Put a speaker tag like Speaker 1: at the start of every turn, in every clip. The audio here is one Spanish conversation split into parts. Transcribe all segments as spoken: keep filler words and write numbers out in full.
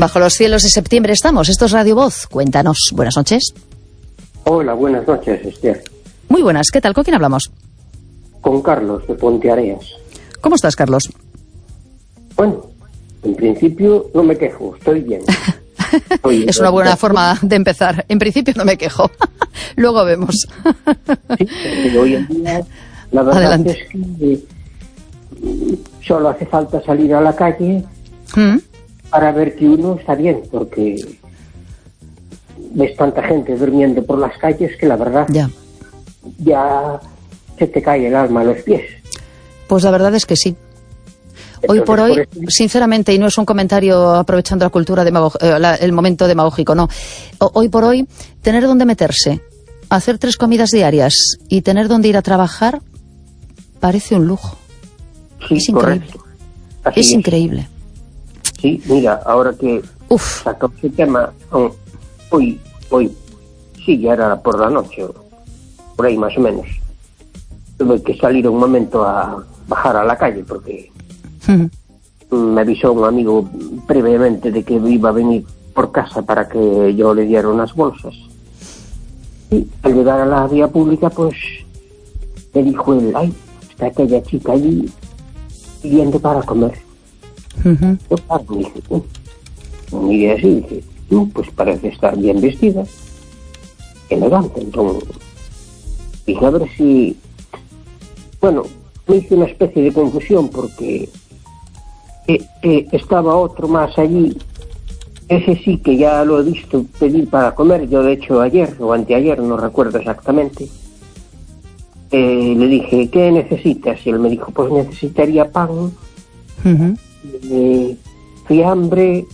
Speaker 1: Bajo los cielos de septiembre estamos. Esto es Radio Voz. Cuéntanos. Buenas noches.
Speaker 2: Hola, buenas noches, Esther.
Speaker 1: Muy buenas. ¿Qué tal? ¿Con quién hablamos?
Speaker 2: Con Carlos, de Ponteareas.
Speaker 1: ¿Cómo estás, Carlos?
Speaker 2: Bueno, en principio no me quejo. Estoy bien. Estoy
Speaker 1: Es una buena forma de empezar. En principio no me quejo. Luego vemos.
Speaker 2: Sí, pero hoy en día la verdad
Speaker 1: Adelante.
Speaker 2: es que eh, solo hace falta salir a la calle
Speaker 1: ¿Mm?
Speaker 2: para ver que uno está bien, porque ves tanta gente durmiendo por las calles que la verdad
Speaker 1: Ya.
Speaker 2: ya se te cae el alma a los pies.
Speaker 1: Pues la verdad es que sí. Hoy
Speaker 2: Entonces,
Speaker 1: por hoy,
Speaker 2: por eso-
Speaker 1: sinceramente, y no es un comentario aprovechando la cultura demagog- eh, la- el momento demagógico, no. O- hoy por hoy, tener donde meterse, hacer tres comidas diarias y tener donde ir a trabajar parece un lujo.
Speaker 2: Sí,
Speaker 1: es increíble.
Speaker 2: correcto. Así
Speaker 1: Es increíble.
Speaker 2: Sí, mira, ahora que
Speaker 1: Uf,
Speaker 2: sacamos el tema, oh, hoy, hoy, sí, ya era por la noche, por ahí más o menos. Tuve que salir un momento a bajar a la calle porque
Speaker 1: mm,
Speaker 2: me avisó un amigo previamente de que iba a venir por casa para que yo le diera unas bolsas. Y al llegar a la vía pública, pues, me dijo él, ay, está aquella chica allí pidiendo para comer.
Speaker 1: ujú.
Speaker 2: Yo, claro, me dije, "Uh". Miré así y dije, "Uh, pues parece estar bien vestida, elegante". Entonces, dije, a ver si... Bueno, me hice una especie de confusión porque eh, eh, estaba otro más allí. Ese sí que ya lo he visto pedir para comer. Yo, de hecho, ayer o anteayer, no recuerdo exactamente, eh, le dije, ¿qué necesitas? Y él me dijo, pues necesitaría pan,
Speaker 1: Ujú.
Speaker 2: eh, fiambre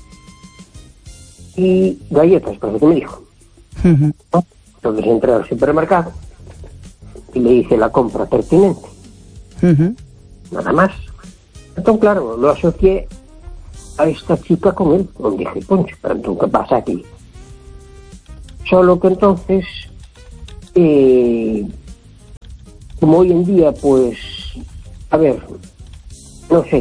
Speaker 2: y galletas, parece que me dijo.
Speaker 1: Ujú.
Speaker 2: Entonces entré al supermercado y le hice la compra pertinente,
Speaker 1: Ujú.
Speaker 2: nada más. Entonces, claro, lo asocié a esta chica con él. Y dije, poncho, pero entonces, ¿qué pasa aquí? Solo que entonces, eh, como hoy en día, pues, a ver, no sé,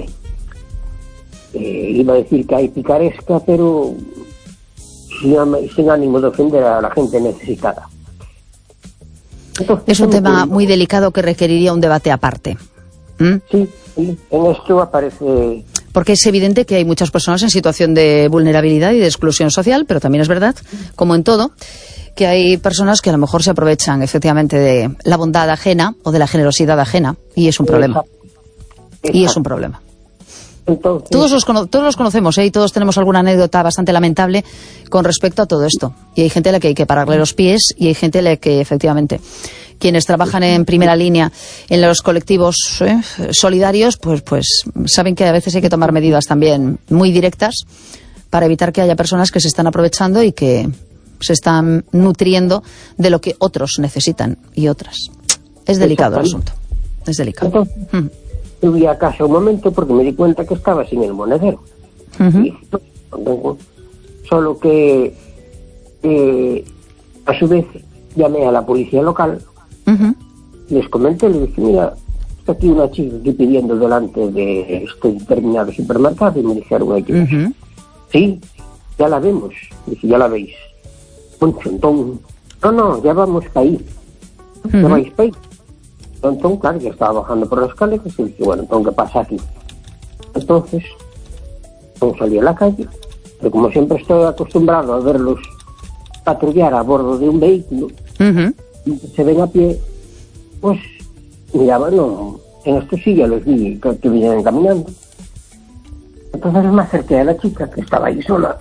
Speaker 2: eh, iba a decir que hay picaresca, pero sin, am- sin ánimo de ofender a la gente necesitada. Entonces,
Speaker 1: Es un
Speaker 2: ¿qué me
Speaker 1: tema
Speaker 2: ocurrió?
Speaker 1: muy delicado que requeriría un debate aparte. ¿Mm?
Speaker 2: Sí, sí, en esto aparece...
Speaker 1: Porque es evidente que hay muchas personas en situación de vulnerabilidad y de exclusión social, pero también es verdad, como en todo, que hay personas que a lo mejor se aprovechan efectivamente de la bondad ajena o de la generosidad ajena, y es un problema. Y es un problema.
Speaker 2: Entonces,
Speaker 1: Todos los, cono- todos los conocemos, ¿eh? Y todos tenemos alguna anécdota bastante lamentable con respecto a todo esto. Y hay gente a la que hay que pararle los pies y hay gente a la que, efectivamente, quienes trabajan en primera línea en los colectivos ¿eh? solidarios, pues, pues saben que a veces hay que tomar medidas también muy directas para evitar que haya personas que se están aprovechando y que se están nutriendo de lo que otros necesitan y otras. Es delicado el asunto. Es delicado.
Speaker 2: entonces
Speaker 1: Mm.
Speaker 2: subí a casa un momento porque me di cuenta que estaba sin el monedero.
Speaker 1: Ujú.
Speaker 2: Y dije, "No, no tengo". Solo que eh, a su vez llamé a la policía local,
Speaker 1: Ujú.
Speaker 2: les comenté, les dije, mira, está aquí una chica aquí pidiendo delante de este determinado supermercado, y me dijeron ellos,
Speaker 1: Ujú.
Speaker 2: sí, ya la vemos. Dije, ya la veis. Poncho, entonces, no, no, ya vamos para ahí. ¿Ya
Speaker 1: Ujú.
Speaker 2: vais para ahí? Entonces, claro, ya estaba bajando por las escaleras y dije, bueno, entonces, ¿qué pasa aquí? Entonces, entonces salí a la calle, pero como siempre estoy acostumbrado a verlos patrullar a bordo de un vehículo,
Speaker 1: Ujú.
Speaker 2: y que se ven a pie, pues, mira, bueno, en esto sí ya los vi que, que vienen caminando. Entonces me acerqué a la chica que estaba ahí sola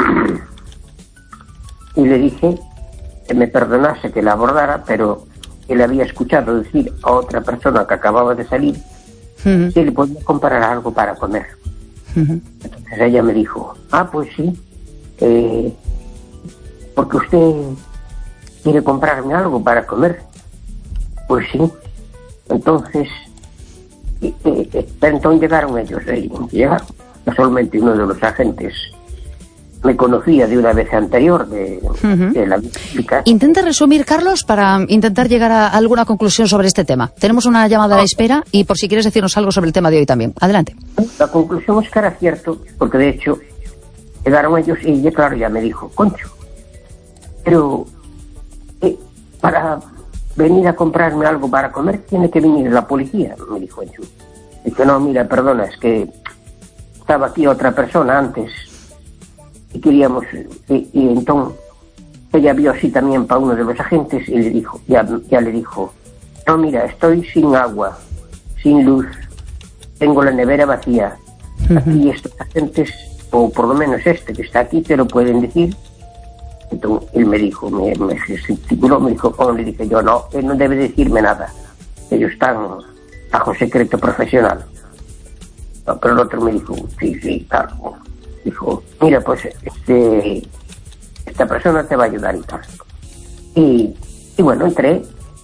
Speaker 2: y le dije que me perdonase que la abordara, pero que le había escuchado decir a otra persona que acababa de salir
Speaker 1: Ujú.
Speaker 2: que le podía comprar algo para comer.
Speaker 1: Ujú.
Speaker 2: Entonces ella me dijo, ah, pues sí, eh, porque usted quiere comprarme algo para comer. Pues sí. Entonces, eh, eh, pero entonces llegaron ellos, eh, llegaron. Casualmente uno de los agentes me conocía de una vez anterior de,
Speaker 1: Ujú.
Speaker 2: de la visita.
Speaker 1: Intenta resumir, Carlos, para intentar llegar a alguna conclusión sobre este tema. Tenemos una llamada a la espera y por si quieres decirnos algo sobre el tema de hoy también. Adelante.
Speaker 2: La conclusión es que era cierto, porque de hecho Llegaron ellos y ella, claro, ya me dijo, Concho, pero eh, para venir a comprarme algo para comer tiene que venir la policía, me dijo Enchu. Dice, no, mira, perdona, es que estaba aquí otra persona antes y queríamos, y, y entonces ella vio así también para uno de los agentes y le dijo, ya, ya le dijo, no, mira, estoy sin agua, sin luz, tengo la nevera vacía, aquí estos agentes, o por lo menos este que está aquí, te lo pueden decir. Entonces él me dijo, me, me gesticuló, me dijo, ¿cómo? Le dije yo, no, él no debe decirme nada, ellos están bajo secreto profesional. No, pero el otro me dijo, sí, sí, claro. Dijo, mira, pues este, esta persona te va a ayudar y tal. Y, y bueno, entré,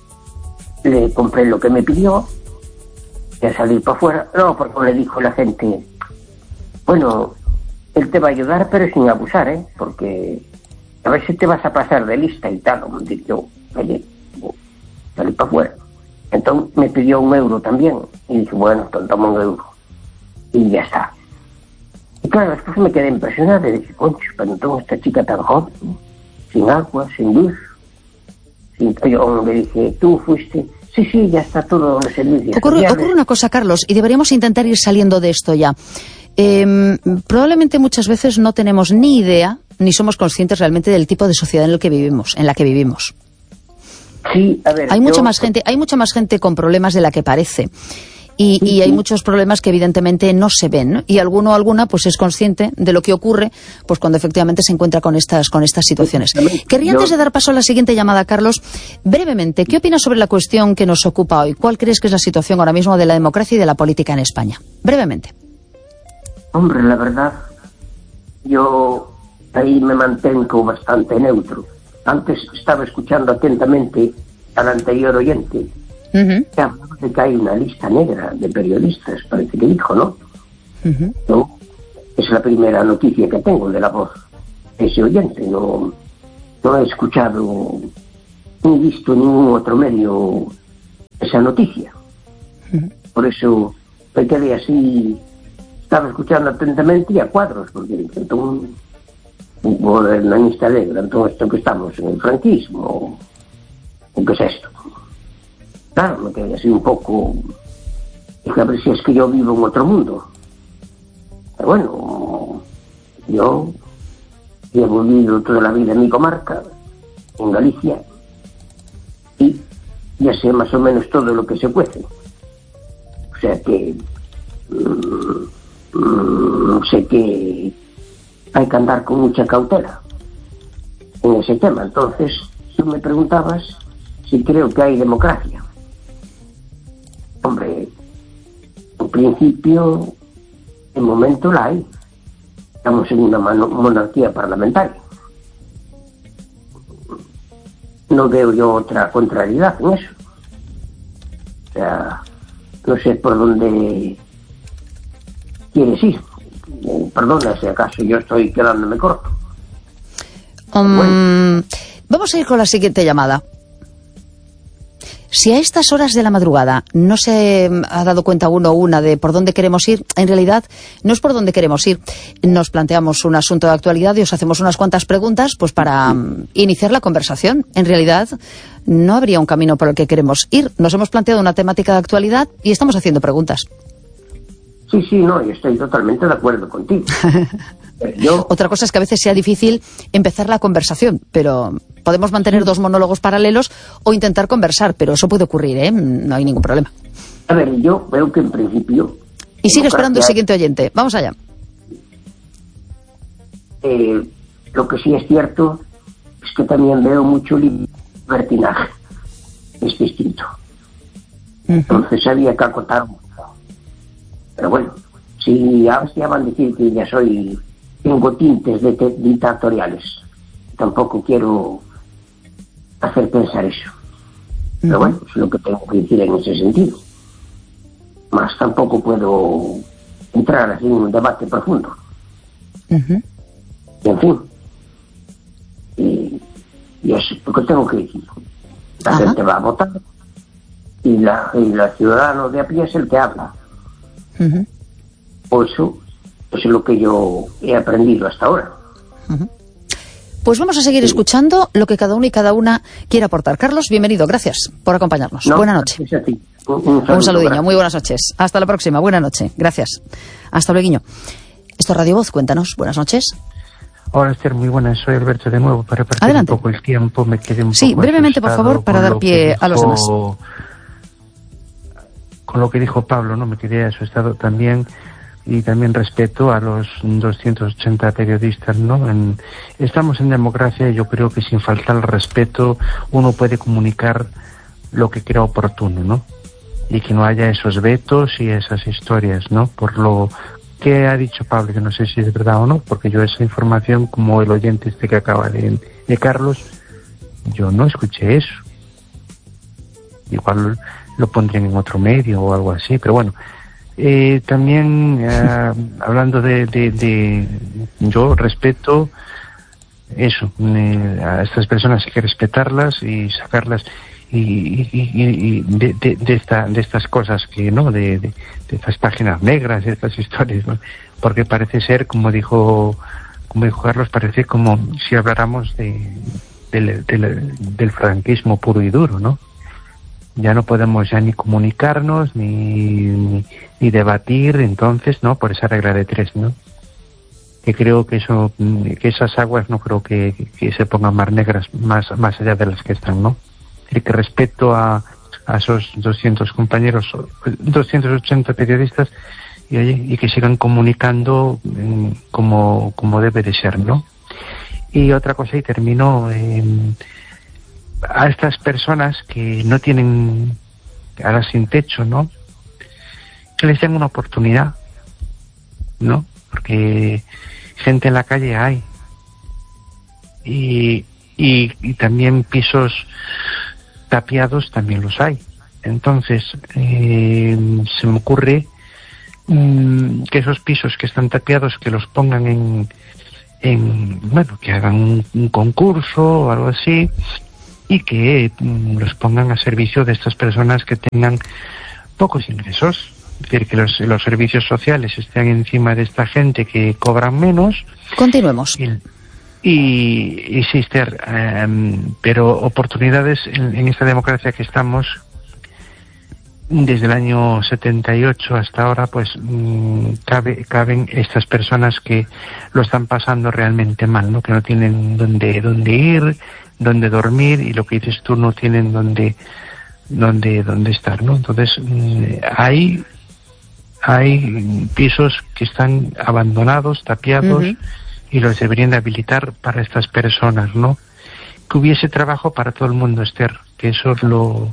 Speaker 2: le compré lo que me pidió, y a salir para afuera, no, porque le dijo la gente, bueno, él te va a ayudar, pero sin abusar, ¿eh? Porque a ver si te vas a pasar de lista y tal. Como digo yo, oye, salí para afuera. Entonces me pidió un euro también. Y dije, bueno, toma un euro. Y ya está. Y claro, después me quedé impresionado y dije, concho, pero entonces esta chica tan joven, sin agua, sin luz. Sin... Yo me dije, tú fuiste... Sí, sí, ya está todo en servicio.
Speaker 1: Ocurre, ocurre una cosa, Carlos, y deberíamos intentar ir saliendo de esto ya. Eh, probablemente muchas veces no tenemos ni idea, ni somos conscientes realmente del tipo de sociedad en la que vivimos, en la que vivimos.
Speaker 2: Sí, a ver,
Speaker 1: hay
Speaker 2: yo...
Speaker 1: mucha más gente, hay mucha más gente con problemas de la que parece. Y,
Speaker 2: sí,
Speaker 1: y hay
Speaker 2: sí.
Speaker 1: muchos problemas que evidentemente no se ven, ¿no? Y alguno o alguna pues es consciente de lo que ocurre pues cuando efectivamente se encuentra con estas con estas situaciones. Querría, antes de dar paso a la siguiente llamada, Carlos, brevemente, ¿qué opinas sobre la cuestión que nos ocupa hoy? ¿Cuál crees que es la situación ahora mismo de la democracia y de la política en España? Brevemente.
Speaker 2: Hombre, la verdad, yo ahí me mantengo bastante neutro. Antes estaba escuchando atentamente al anterior oyente,
Speaker 1: Uh-huh.
Speaker 2: que hablaba de que hay una lista negra de periodistas, parece que dijo, ¿no?
Speaker 1: Uh-huh.
Speaker 2: No, es la primera noticia que tengo de la voz de ese oyente. No, no he escuchado ni visto en ningún otro medio esa noticia.
Speaker 1: Uh-huh.
Speaker 2: Por eso me quedé así, estaba escuchando atentamente y a cuadros, porque entonces un modernista negra, entonces esto que estamos en el franquismo, ¿o qué es esto? Claro, me quedé así un poco, dije, a ver si es que yo vivo en otro mundo. Pero bueno, yo llevo vivido toda la vida en mi comarca, en Galicia, y ya sé más o menos todo lo que se cuece. O sea que mmm, mmm, sé que hay que andar con mucha cautela en ese tema. Entonces, tú me preguntabas si creo que hay democracia. Hombre, en principio, en momento la hay. Estamos en una monarquía parlamentaria. No veo yo otra contrariedad en eso. O sea, no sé por dónde quieres ir. Perdona si acaso yo estoy quedándome corto.
Speaker 1: Um,
Speaker 2: bueno.
Speaker 1: Vamos a ir con la siguiente llamada. Si a estas horas de la madrugada no se ha dado cuenta uno o una de por dónde queremos ir, en realidad no es por dónde queremos ir. Nos planteamos un asunto de actualidad y os hacemos unas cuantas preguntas pues para um, iniciar la conversación. En realidad no habría un camino por el que queremos ir. Nos hemos planteado una temática de actualidad y estamos haciendo preguntas.
Speaker 2: Sí, sí, no, yo estoy totalmente de acuerdo contigo. Yo...
Speaker 1: Otra cosa es que a veces sea difícil empezar la conversación, pero podemos mantener dos monólogos paralelos o intentar conversar, pero eso puede ocurrir, ¿eh? No hay ningún problema.
Speaker 2: A ver, yo veo que en principio...
Speaker 1: Y sigue esperando el siguiente oyente. Vamos allá.
Speaker 2: Eh, lo que sí es cierto es que también veo mucho libertinaje. Es distinto. Uh-huh. Entonces había que acotar un poco. Pero bueno, si ahora ya van a decir que ya soy, tengo tintes de te- dictatoriales, tampoco quiero hacer pensar eso. Pero uh-huh. bueno, es lo que tengo que decir en ese sentido. Más tampoco puedo entrar así en un debate profundo.
Speaker 1: Uh-huh.
Speaker 2: Y en fin, y, y eso es lo que tengo que decir. La uh-huh. gente va a votar y la, y la ciudadano de a pie es el que habla.
Speaker 1: Uh-huh.
Speaker 2: Por eso es lo que yo he aprendido hasta ahora.
Speaker 1: Uh-huh. Pues vamos a seguir sí. escuchando lo que cada uno y cada una quiere aportar. Carlos, bienvenido, gracias por acompañarnos.
Speaker 2: No,
Speaker 1: buenas noches.
Speaker 2: A ti. Un, un,
Speaker 1: un saludinho, gracias. Muy buenas noches. Hasta la próxima, buenas noches. Gracias. Hasta luego. Esto es Radio Voz, cuéntanos. Buenas noches.
Speaker 3: Hola Esther, muy buenas, soy Alberto de nuevo. Para repartir
Speaker 1: Adelante.
Speaker 3: un poco el tiempo, me quedé un
Speaker 1: sí,
Speaker 3: poco
Speaker 1: brevemente, por favor, para dar pie dijo, a los demás.
Speaker 3: Con lo que dijo Pablo, ¿no? Me quedé asustado también, y también respeto a los doscientos ochenta periodistas, ¿no? En, estamos en democracia y yo creo que sin faltar el respeto uno puede comunicar lo que crea oportuno, ¿no? Y que no haya esos vetos y esas historias, ¿no? Por lo que ha dicho Pablo, que no sé si es verdad o no, porque yo esa información, como el oyente este que acaba de, de Carlos, yo no escuché eso. Igual lo pondrían en otro medio o algo así, pero bueno. Eh, también, eh, hablando de, de, de... Yo respeto eso, eh, a estas personas hay que respetarlas y sacarlas y, y, y, y de, de, de, esta, de estas cosas que, ¿no? De, de, de estas páginas negras, de estas historias, ¿no? Porque parece ser, como dijo, como dijo Carlos, parece como si habláramos de, de, de, de, del franquismo puro y duro, ¿no? Ya no podemos ya ni comunicarnos ni, ni, ni debatir, entonces, ¿no? Por esa regla de tres, ¿no? Que creo que eso, que esas aguas no creo que, que se pongan más negras, más, más allá de las que están, ¿no? Y que respeto a, a esos doscientos compañeros, doscientos ochenta periodistas, y, oye, y que sigan comunicando eh, como, como debe de ser, ¿no? Y otra cosa, y termino, eh, a estas personas que no tienen, ahora sin techo, ¿no? Que les den una oportunidad, ¿no? Porque gente en la calle hay. Y, y, y también pisos tapiados también los hay. Entonces, eh, se me ocurre mmm, que esos pisos que están tapiados, que los pongan en, en bueno, que hagan un, un concurso o algo así, y que mmm, los pongan a servicio de estas personas que tengan pocos ingresos. Es decir, que los, los servicios sociales estén encima de esta gente que cobran menos.
Speaker 1: Continuemos.
Speaker 3: Y, y, y sí, Esther, eh, pero oportunidades en, en esta democracia que estamos, desde el año setenta y ocho hasta ahora, pues mmm, cabe, caben estas personas que lo están pasando realmente mal, ¿no? Que no tienen dónde, dónde ir, dónde dormir, y lo que dices tú, no tienen dónde, dónde, dónde estar, ¿no? Entonces, mmm, hay, hay pisos que están abandonados, tapiados, uh-huh. y los deberían de habilitar para estas personas, ¿no? Que hubiese trabajo para todo el mundo, Esther, que eso es lo,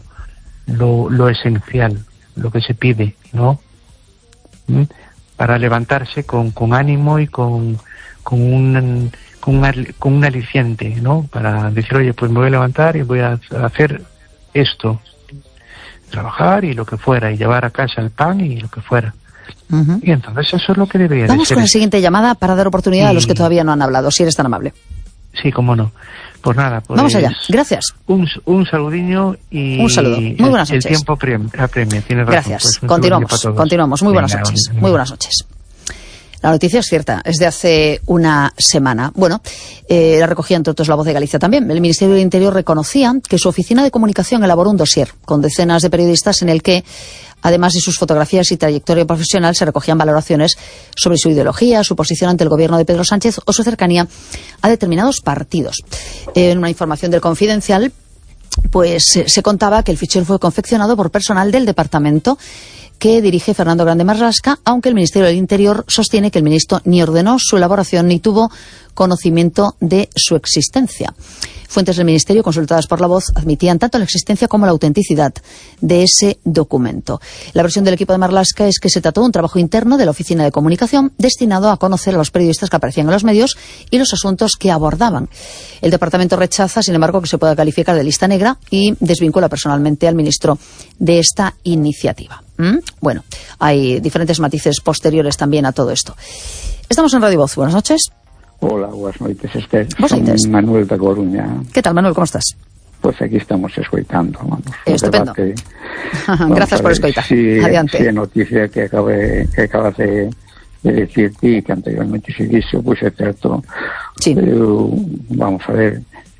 Speaker 3: lo, lo esencial, lo que se pide, ¿no? ¿Mm? Para levantarse con, con ánimo y con, con un, con un, con un aliciente, ¿no? Para decir, oye, pues me voy a levantar y voy a hacer esto, trabajar y lo que fuera, y llevar a casa el pan y lo que fuera. Uh-huh. Y entonces eso es lo que debería
Speaker 1: Vamos
Speaker 3: de ser.
Speaker 1: Vamos con la siguiente llamada para dar oportunidad y... a los que todavía no han hablado, si eres tan amable.
Speaker 3: Sí, cómo no. Pues nada, pues...
Speaker 1: Vamos allá, gracias.
Speaker 3: Un, un saludinho y...
Speaker 1: Un saludo, muy buenas noches.
Speaker 3: El tiempo apremia, tienes razón.
Speaker 1: Gracias, pues continuamos, continuamos. Muy buenas Venga, noches, muy buenas noches. La noticia es cierta, es de hace una semana. Bueno, eh, la recogía entre otros La Voz de Galicia también. El Ministerio del Interior reconocía que su oficina de comunicación elaboró un dossier con decenas de periodistas en el que, además de sus fotografías y trayectoria profesional, se recogían valoraciones sobre su ideología, su posición ante el gobierno de Pedro Sánchez o su cercanía a determinados partidos. En una información del Confidencial, pues se contaba que el fichero fue confeccionado por personal del departamento que dirige Fernando Grande Marlaska, aunque el Ministerio del Interior sostiene que el ministro ni ordenó su elaboración ni tuvo conocimiento de su existencia. Fuentes del Ministerio, consultadas por La Voz, admitían tanto la existencia como la autenticidad de ese documento. La versión del equipo de Marlaska es que se trató de un trabajo interno de la Oficina de Comunicación destinado a conocer a los periodistas que aparecían en los medios y los asuntos que abordaban. El departamento rechaza, sin embargo, que se pueda calificar de lista negra y desvincula personalmente al ministro de esta iniciativa. ¿Mm? Bueno, hay diferentes matices posteriores también a todo esto. Estamos en Radio Voz. Buenas noches.
Speaker 4: Hola, buenas noites, Esther.
Speaker 1: Son
Speaker 4: Manuel da Coruña.
Speaker 1: ¿Qué tal, Manuel? ¿Cómo estás?
Speaker 4: Pues aquí estamos escoitando, vamos.
Speaker 1: Estupendo. Gracias por escoitar.
Speaker 4: Si,
Speaker 1: Adiante.
Speaker 4: Si a noticia que, acabe, que acabas de, é dicir que anteriormente se dixo, pois é certo,
Speaker 1: sí.
Speaker 4: eu, vamos a ver,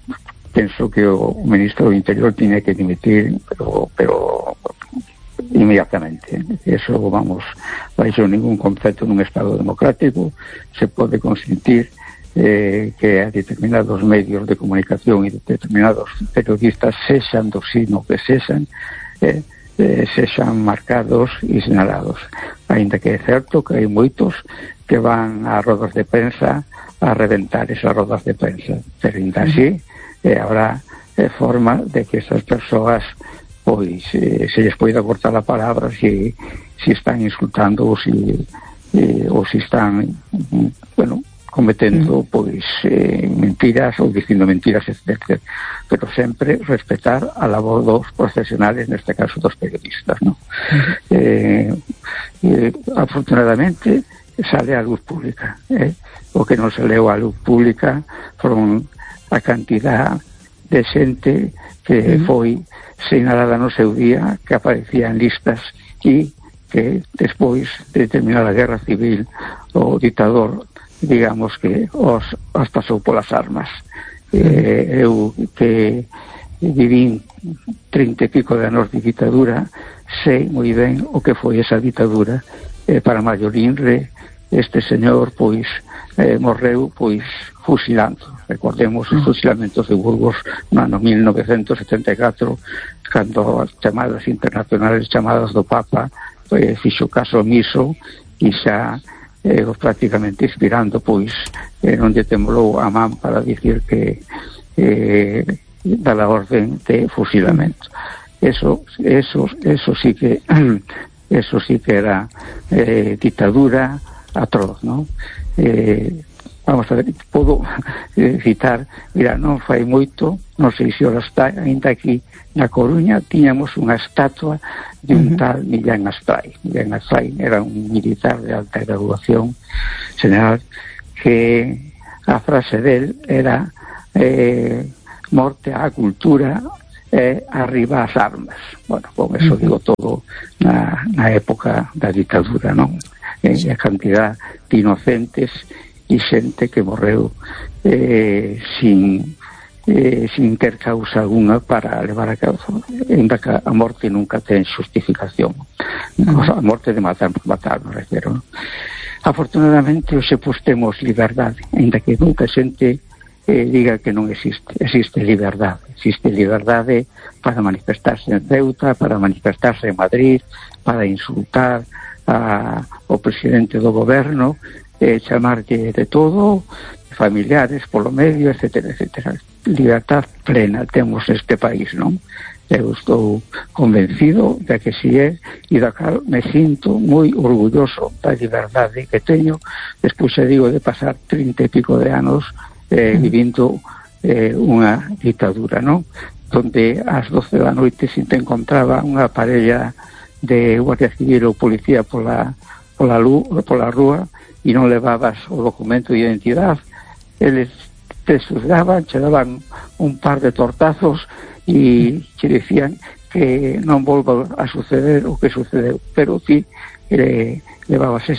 Speaker 4: penso que o ministro do Interior tiene que dimitir, pero, pero inmediatamente. Eso, vamos, baixo ningún concepto nun Estado democrático se pode consentir eh, que a determinados medios de comunicación e determinados periodistas sexan do sino que sexan, eh, eh, sexan marcados e sinalados. Ainda que é certo que hai moitos que van a rodas de prensa a reventar esas rodas de prensa, pero ainda así eh, habrá eh, forma de que esas persoas pois eh, se lles poida cortar a palabra se si, si están insultando ou se si, eh, ou se si están bueno, cometendo pois eh, mentiras ou dicindo mentiras, etcétera. Pero sempre respetar a labor dos profesionales, neste caso dos periodistas, ¿no? Uh-huh. eh, eh, afortunadamente sale a luz pública, eh? O que non se leu a luz pública foron a cantidad de xente que uh-huh. foi señalada no seu día, que aparecía en listas e que despois de terminar a guerra civil o dictador, digamos que os, os pasou polas armas. Uh-huh. eh, eu que vivín trinta e pico de anos de ditadura sei moi ben o que foi esa ditadura. eh, para Mallorinre este señor pois eh, morreu pois fusilando. Recordemos os fusilamentos de Burgos no ano mil novecentos setenta e catro, cando as chamadas internacionales, chamadas do Papa, pois fixo caso omiso e xa eh, prácticamente inspirando, pois eh, non lle temblou a man para dicir que eh, da la orden de fusilamento. Eso, eso, eso sí que eso sí que era eh, dictadura atroz, ¿no? Eh, vamos a ver, podo eh, citar, mira, non fai moito, non sei se ora está, ainda aquí na Coruña tiñamos unha estatua de un uh-huh. tal Millán Astray. Millán Astray era un militar de alta graduación general que a frase del era eh, morte á cultura e eh, arriba as armas. Bueno, con eso uh-huh. digo todo na, na época da ditadura, non? Eh, a cantidad de inocentes e xente que morreu eh, sin eh, sin ter causa alguna para levar a causa, ainda que a morte nunca ten justificación. Uh-huh. A morte de matar por matar, me refiero, ¿no? Afortunadamente hoxe pues temos liberdade, ainda que nunca xente eh, diga que non existe. Existe liberdade, existe liberdade para manifestarse en Ceuta, para manifestarse en Madrid, para insultar a, o presidente do goberno, eh, chamarlle de todo, familiares polo medio, etcétera, etcétera. Libertad plena temos este país, non? Eu estou convencido de que si é, e da cal me sinto moi orgulloso da liberdade que teño, despois se digo de pasar trinta e pico de anos eh, vivindo eh, unha ditadura, non? Donde ás doce da noite se te encontraba unha parella de Guardia Civil ou Policía pola, pola, luz, pola rúa e non levabas o documento de identidade, eles te xuzgaban, che daban un par de tortazos e che dicían que non volva a suceder o que sucedeu, pero ti eh, levabas ese